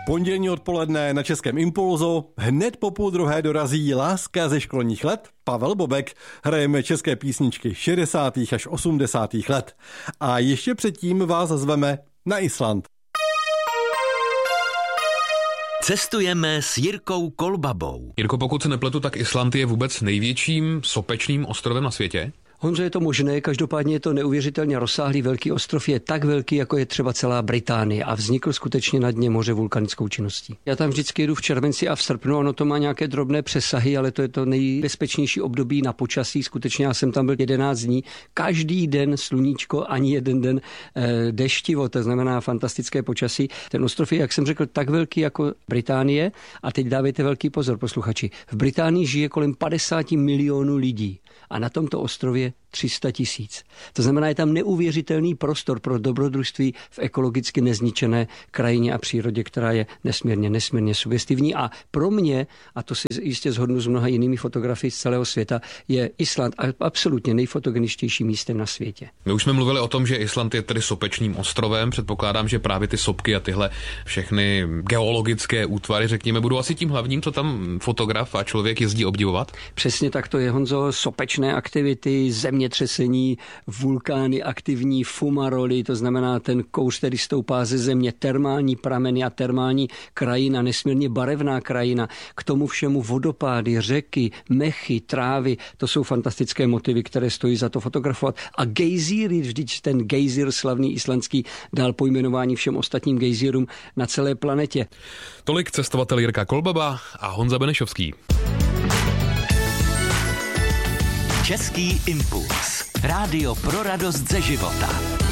Pondělní odpoledne na Českém Impulzu. Hned po 12:30 dorazí láska ze školních let. Pavel Bobek. Hrajeme české písničky 60. až 80. let. A ještě předtím vás zveme na Island. Cestujeme s Jirkou Kolbabou. Jirko, pokud se nepletu, tak Island je vůbec největším sopečným ostrovem na světě? Honzo, je to možné, každopádně je to neuvěřitelně rozsáhlý velký ostrov, je tak velký, jako je třeba celá Británie a vznikl skutečně na dně moře vulkanickou činností. Já tam vždycky jedu v červenci a v srpnu, ono to má nějaké drobné přesahy, ale to je to nejbezpečnější období na počasí, skutečně já jsem tam byl 11 dní, každý den sluníčko, ani jeden den deštivo, to znamená fantastické počasí. Ten ostrov je, jak jsem řekl, tak velký jako Británie a teď dávejte velký pozor, posluchači. V Británii žije kolem 50 milionů lidí a na tomto ostrově 300 000. To znamená, je tam neuvěřitelný prostor pro dobrodružství v ekologicky nezničené krajině a přírodě, která je nesmírně sugestivní. A pro mě, a to si jistě shodnu s mnoha jinými fotografy z celého světa, je Island absolutně nejfotogeničtějším místem na světě. My už jsme mluvili o tom, že Island je tedy sopečným ostrovem. Předpokládám, že právě ty sopky a tyhle všechny geologické útvary, řekněme, budou asi tím hlavním, co tam fotograf a člověk jezdí obdivovat. Přesně tak to je, Honzo, sopečné aktivity, zemětřesení, vulkány aktivní, fumaroly, to znamená ten kouř, který stoupá ze země, termální prameny a termální krajina, nesmírně barevná krajina, k tomu všemu vodopády, řeky, mechy, trávy, to jsou fantastické motivy, které stojí za to fotografovat. A gejzíry, vždyť ten gejzír slavný islandský dal pojmenování všem ostatním gejzírům na celé planetě. Tolik cestovatel Jirka Kolbaba a Honza Benešovský. Český impuls. Rádio pro radost ze života.